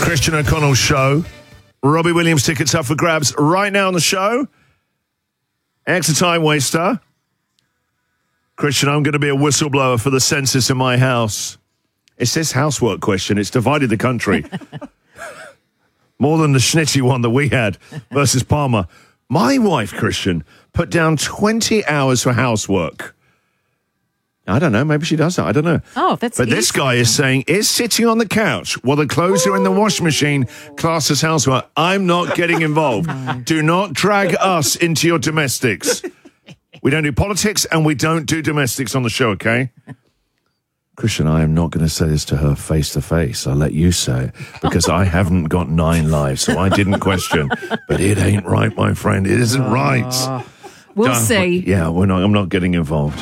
Christian O'Connell Show. Robbie Williams tickets up for grabs right now on the show. Extra time waster. Christian, I'm going to be a whistleblower for the census in my house. It's this housework question. It's divided the country. More than the schnitty one that we had versus Palmer. My wife, Christian, put down 20 hours for housework. I don't know. Maybe she does that. I don't know. Oh, that's But this guy is saying, is sitting on the couch while the clothes are in the washing machine classed as housework? I'm not getting involved. Do not drag us into your domestics. We don't do politics and we don't do domestics on the show, okay? Christian, I am not going to say this to her face to face. I'll let you say it because I haven't got 9 lives, so I didn't question. But it ain't right, my friend. It isn't right. We'll see. Yeah, I'm not getting involved.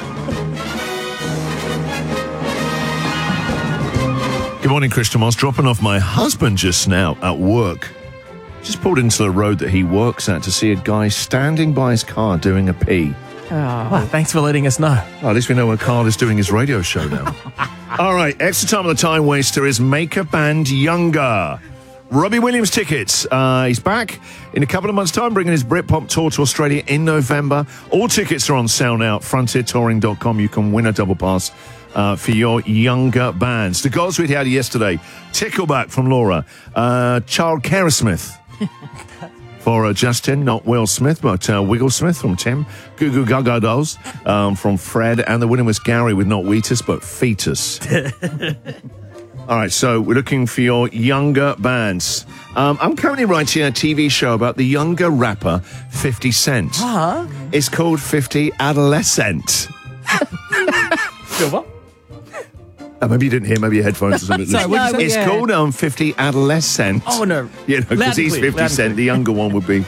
Good morning, Christian. I was dropping off my husband just now at work. Just pulled into the road that he works at to see a guy standing by his car doing a pee. Oh, thanks for letting us know. Well, at least we know where Carl is doing his radio show now. All right, extra time on the time waster is Make a Band Younger. Robbie Williams tickets. He's back in a couple of months' time, bringing his Britpop tour to Australia in November. All tickets are on sale now at frontiertouring.com. You can win a double pass for your younger bands. The goals we had yesterday, Tickleback from Laura, Child Kerasmith for Justin, not Will Smith, but Wigglesmith from Tim, Goo Goo Gaga Dolls from Fred, and the winner was Gary with not Wheatus, but Fetus. All right, so we're looking for your younger bands. I'm currently writing a TV show about the younger rapper 50 Cent. Uh-huh. It's called 50 Adolescent. Silver? Maybe you didn't hear, maybe your headphones or something. Sorry, what'd you say? It's called 50 Adolescent. Oh, no. You know, because he's 50 Cent. The younger one would be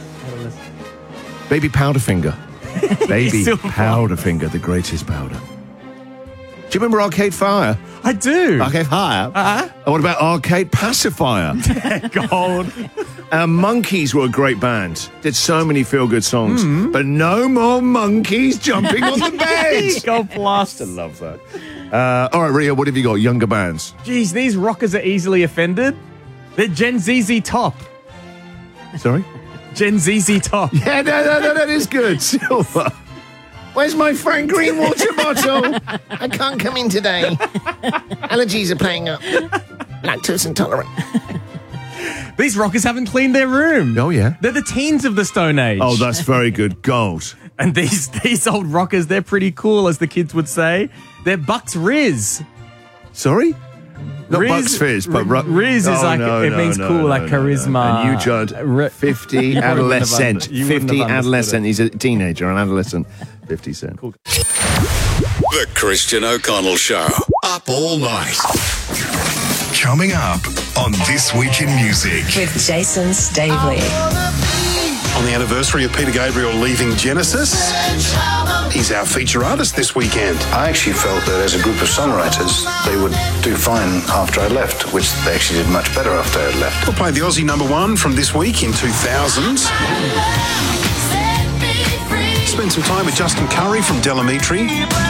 Baby Powderfinger. Baby Powderfinger, the greatest powder. Do you remember Arcade Fire? I do. Arcade Fire? Uh-huh. And what about Arcade Pacifier? God. Monkeys were a great band. Did so many feel-good songs. But no more monkeys jumping on the bed. God blast. I love that. All right, Ria, what have you got? Younger bands. Jeez, these rockers are easily offended. They're Gen ZZ Top. Sorry? Gen ZZ Top. Yeah, no, that is good. Silver. Where's my Frank Green water bottle? I can't come in today. Allergies are playing up. Lactose intolerant. These rockers haven't cleaned their room. Oh, yeah? They're the teens of the Stone Age. Oh, that's very good. Gold. And these old rockers, they're pretty cool, as the kids would say. They're Bucks Riz. Sorry? Not Riz, Bucks Fizz, but... Riz is it means cool, like charisma. And you judge 50 adolescent. 50 adolescent. He's a teenager, an adolescent. 50 Cent. Cool. The Christian O'Connell Show. Up all night. Coming up on This Week in Music. With Jason Stavely. On the anniversary of Peter Gabriel leaving Genesis, he's our feature artist this weekend. I actually felt that as a group of songwriters, they would do fine after I left, which they actually did much better after I had left. We'll play the Aussie #1 from this week in 2000. Spend some time with Justin Curry from Delamitri.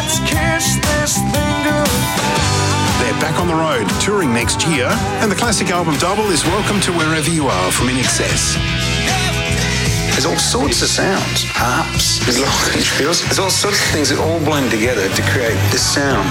They're back on the road, touring next year, and the classic album double is Welcome to Wherever You Are from In Excess. There's all sorts of sounds, harps, there's trios, there's all sorts of things that all blend together to create this sound.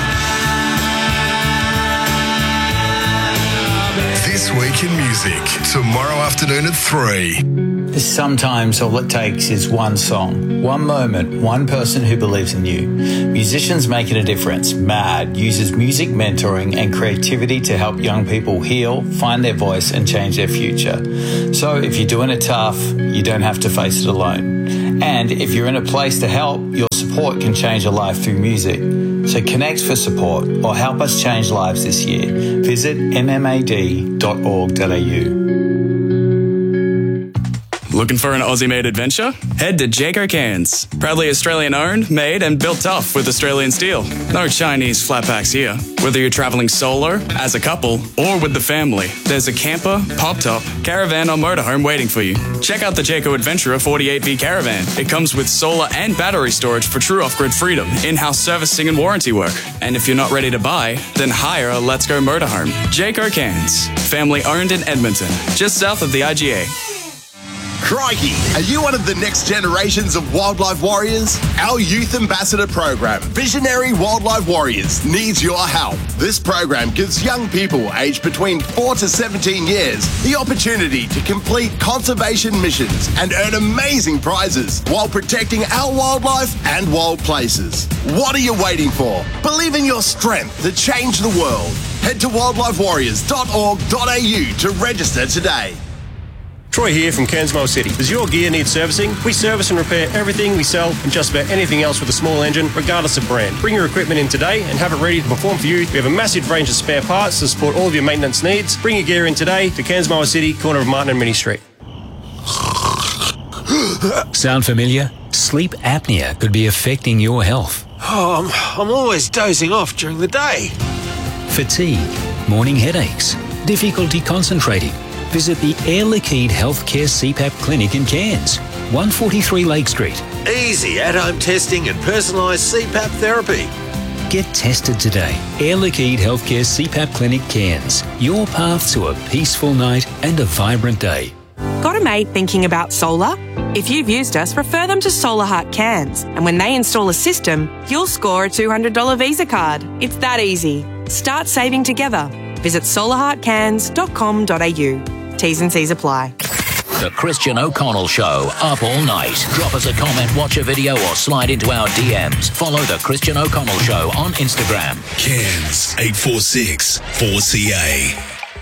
This Week in Music, tomorrow afternoon at 3. Sometimes all it takes is one song, one moment, one person who believes in you. Musicians Making a Difference, MAD, uses music mentoring and creativity to help young people heal, find their voice and change their future. So if you're doing it tough, you don't have to face it alone. And if you're in a place to help, your support can change a life through music. So connect for support or help us change lives this year. Visit mmad.org.au. Looking for an Aussie-made adventure? Head to Jayco Cairns. Proudly Australian-owned, made and built tough with Australian steel. No Chinese flatbacks here. Whether you're travelling solo, as a couple, or with the family, there's a camper, pop-top, caravan or motorhome waiting for you. Check out the Jayco Adventurer 48V Caravan. It comes with solar and battery storage for true off-grid freedom, in-house servicing and warranty work. And if you're not ready to buy, then hire a Let's Go motorhome. Jayco Cairns. Family-owned in Edmonton, just south of the IGA. Crikey, are you one of the next generations of wildlife warriors? Our Youth Ambassador program, Visionary Wildlife Warriors, needs your help. This program gives young people aged between 4 to 17 years the opportunity to complete conservation missions and earn amazing prizes while protecting our wildlife and wild places. What are you waiting for? Believe in your strength to change the world. Head to wildlifewarriors.org.au to register today. Troy here from Cairnsmore City. Does your gear need servicing? We service and repair everything we sell and just about anything else with a small engine, regardless of brand. Bring your equipment in today and have it ready to perform for you. We have a massive range of spare parts to support all of your maintenance needs. Bring your gear in today to Cairnsmore City, corner of Martin and Minnie Street. Sound familiar? Sleep apnea could be affecting your health. Oh, I'm always dozing off during the day. Fatigue, morning headaches, difficulty concentrating. Visit the Air Liquide Healthcare CPAP Clinic in Cairns, 143 Lake Street. Easy at-home testing and personalised CPAP therapy. Get tested today. Air Liquide Healthcare CPAP Clinic Cairns. Your path to a peaceful night and a vibrant day. Got a mate thinking about solar? If you've used us, refer them to Solar Heart Cairns. And when they install a system, you'll score a $200 Visa card. It's that easy. Start saving together. Visit solarheartcairns.com.au. T's and C's apply. The Christian O'Connell Show, up all night. Drop us a comment, watch a video, or slide into our DMs. Follow The Christian O'Connell Show on Instagram. Cairns 846 4CA.